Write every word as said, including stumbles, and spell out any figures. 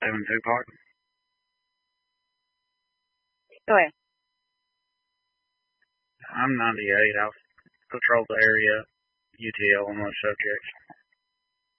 seven Tupac. Go ahead. I'm ninety-eight. I've patrolled the area, U T L on those subjects.